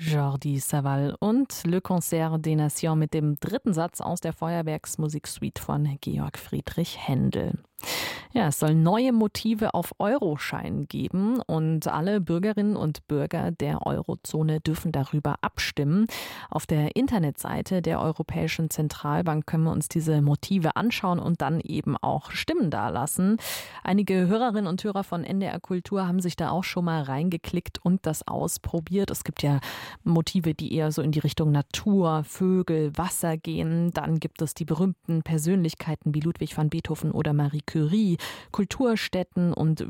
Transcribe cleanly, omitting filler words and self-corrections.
Jordi Savall und Le Concert des Nations mit dem dritten Satz aus der Feuerwerksmusiksuite von Georg Friedrich Händel. Ja, es soll neue Motive auf Euroscheinen geben und alle Bürgerinnen und Bürger der Eurozone dürfen darüber abstimmen. Auf der Internetseite der Europäischen Zentralbank können wir uns diese Motive anschauen und dann eben auch Stimmen dalassen. Einige Hörerinnen und Hörer von NDR Kultur haben sich da auch schon mal reingeklickt und das ausprobiert. Es gibt ja Motive, die eher so in die Richtung Natur, Vögel, Wasser gehen. Dann gibt es die berühmten Persönlichkeiten wie Ludwig van Beethoven oder Marie Curie, Kulturstätten und